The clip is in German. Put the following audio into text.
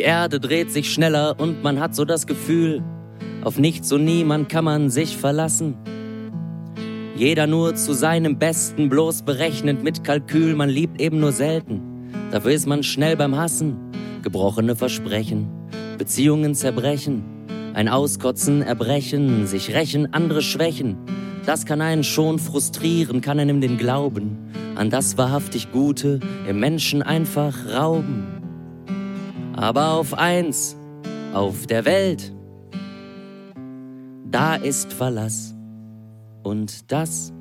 Die Erde dreht sich schneller und man hat so das Gefühl, auf nichts und niemand kann man sich verlassen. Jeder nur zu seinem Besten, bloß berechnend mit Kalkül. Man liebt eben nur selten, dafür ist man schnell beim Hassen. Gebrochene Versprechen, Beziehungen zerbrechen, ein Auskotzen, Erbrechen, sich rächen, andere schwächen. Das kann einen schon frustrieren, kann einem den Glauben an das wahrhaftig Gute im Menschen einfach rauben. Aber auf eins, auf der Welt, da ist Verlass. Und das